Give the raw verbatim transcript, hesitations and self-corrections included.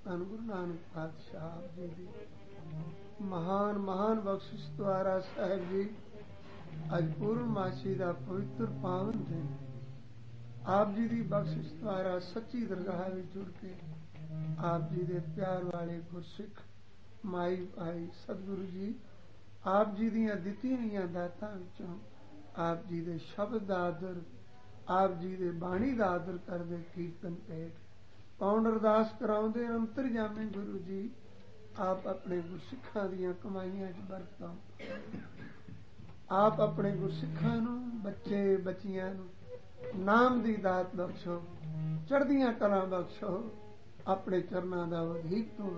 ਧੰਨ ਗੁਰੂ ਨਾਨਕ ਪਾਤਸ਼ਾਹ ਜੀ ਦੀ ਮਹਾਨ ਮਹਾਨ ਬਖਸ਼ਿਸ਼ ਦੁਆਰਾ ਸਾਹਿਬ ਜੀ ਅੱਜ ਪੂਰਨਮਾਸ਼ੀ ਦਾ ਪਵਿੱਤਰ ਪਾਵਨ ਦਿਨ ਆਪ ਜੀ ਦੀ ਬਖਸ਼ਿਸ਼ ਦੁਆਰਾ ਸੱਚੀ ਦਰਗਾਹ ਵਿੱਚ ਜੁੜ ਕੇ ਆਪ ਜੀ ਦੇ ਪਿਆਰ ਵਾਲੇ ਗੁਰਸਿੱਖ ਮਾਈ ਭਾਈ ਸਤਿਗੁਰੂ ਜੀ ਆਪ ਜੀ ਦੀਆਂ ਦਿੱਤੀਆਂ ਹੋਈਆਂ ਦਾਤਾਂ ਵਿੱਚੋਂ ਆਪ ਜੀ ਦੇ ਸ਼ਬਦ ਦਾ ਆਦਰ ਆਪ ਜੀ ਦੇ ਬਾਣੀ ਦਾ ਆਦਰ ਕਰਦੇ ਕੀਰਤਨ ਭੇਟ ਪਾਉਣ ਅਰਦਾਸ ਕਰਾਉਂਦੇ ਅੰਤਰਜਾਮੀ ਗੁਰੂ ਜੀ ਆਪ ਆਪਣੇ ਗੁਰਸਿੱਖਾਂ ਦੀਆਂ ਕਮਾਈਆਂ 'ਚ ਬਰਕਤਾਂ ਆਪ ਆਪਣੇ ਗੁਰਸਿੱਖਾਂ ਨੂੰ ਬੱਚੇ ਬੱਚੀਆਂ ਨੂੰ ਨਾਮ ਦੀ ਦਾਤ ਬਖਸ਼ੋ ਚੜ੍ਹਦੀਆਂ ਕਲਾਂ ਬਖਸ਼ੋ ਆਪਣੇ ਚਰਨਾਂ ਦਾ ਵਧੇਕ ਤੋਂ